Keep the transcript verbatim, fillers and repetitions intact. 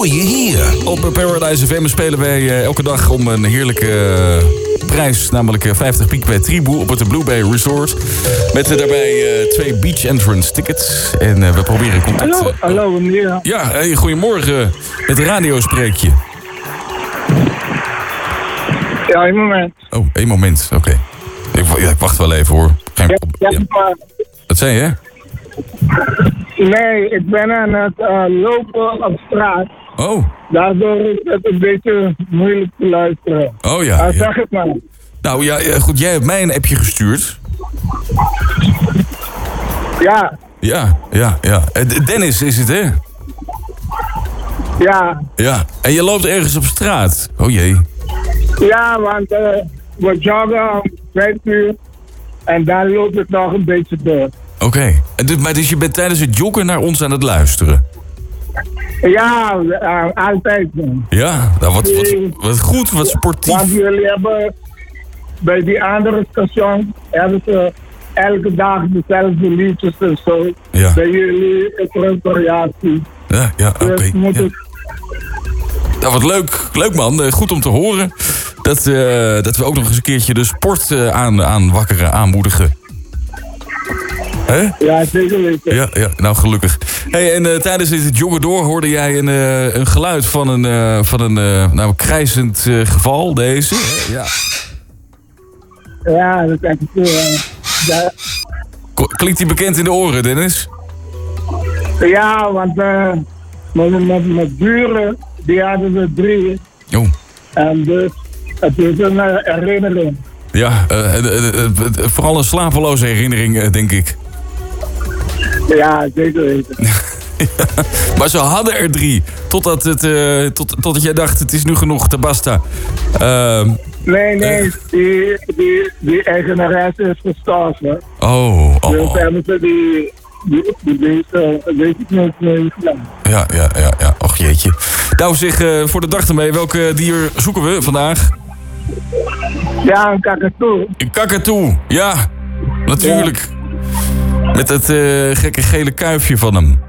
hoor je hier. Op Paradise F M spelen wij uh, elke dag om een heerlijke uh, prijs. Namelijk uh, vijftig piek bij Tribu op het Blue Bay Resort. Met uh, daarbij uh, twee beach entrance tickets. En uh, we proberen contact... Hallo, hallo meneer. Ja, hey, goedemorgen. Het radiospreekje. Ja, één moment. Oh, één moment. Oké. Okay. Ik, ja, ik wacht wel even hoor. Geen... Ja, ja, ja. maar... Wat zei je? Nee, ik ben aan het uh, lopen op straat. Oh. Daardoor is het een beetje moeilijk te luisteren. Oh ja. Uh, ja. zeg het maar. Nou ja, goed, jij hebt mij een appje gestuurd. Ja. Ja, ja, ja. Dennis is het, hè? Ja. Ja. En je loopt ergens op straat. Oh jee. Ja, want uh, we joggen om vijf uur. En daar loopt het nog een beetje door. Oké. Okay. Dus, maar dus je bent tijdens het joggen naar ons aan het luisteren? Ja, uh, altijd. Man. Ja, nou, wat, wat, wat goed, wat sportief. Want jullie hebben bij die andere station hebben ze elke dag dezelfde liedjes en zo. Ja. Bij jullie is er een variatie. Ja, ja, oké. Okay. Dus ja. Nou, wat leuk. Leuk man. Goed om te horen dat, uh, dat we ook nog eens een keertje de sport uh, aan, aanwakkeren, aanmoedigen. Hè? Ja, zeker weten. Ja, ja, nou gelukkig. Hey, en uh, tijdens dit joggen door hoorde jij een, uh, een geluid van een, uh, van een uh, nou, krijzend uh, geval, deze. Ja, ja dat is echt... Uh, ja. Klinkt die bekend in de oren, Dennis? Ja, want uh, mijn, mijn, mijn buren, die hadden er drie. Oh. En dus, het is een uh, herinnering. Ja, uh, uh, uh, uh, uh, vooral een slapeloze herinnering, uh, denk ik. Ja, zeker weten. Ja, maar ze hadden er drie. Totdat, het, uh, tot, totdat jij dacht, het is nu genoeg, te basta. Uh, nee, nee, uh, die, die, die eigenares is gestorven. Oh, oh. Dus hebben ze die, die, die deze, weet ik niet meer gedaan. Ja, ja, ja, ja. Och jeetje. Nou zeg, uh, voor de dag ermee, welke dier zoeken we vandaag? Ja, een kakatoe. Een kakatoe, ja. Natuurlijk. Ja. Met dat uh, gekke gele kuifje van hem.